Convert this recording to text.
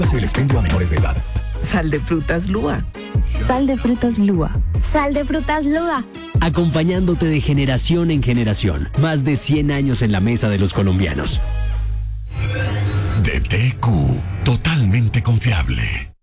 El expendio a menores de edad. Sal de frutas Lua. Sal de frutas Lua. Sal de frutas Lua. Acompañándote de generación en generación. Más de 100 años en la mesa de los colombianos. DTQ, totalmente confiable.